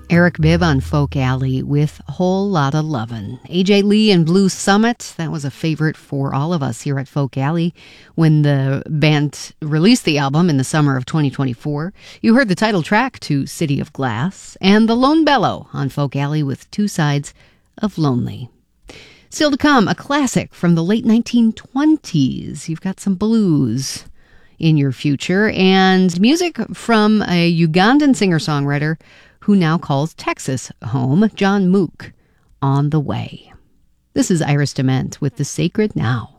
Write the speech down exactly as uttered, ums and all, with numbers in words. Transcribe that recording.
Eric Bibb on Folk Alley with Whole Lotta Lovin'. A J Lee and Blue Summit, that was a favorite for all of us here at Folk Alley when the band released the album in the summer of twenty twenty-four. You heard the title track to City of Glass, and the Lone Bellow on Folk Alley with Two Sides of Lonely. Still to come, a classic from the late nineteen twenties. You've got some blues in your future, and music from a Ugandan singer-songwriter who now calls Texas home, John Mook, on the way. This is Iris Dement with The Sacred Now.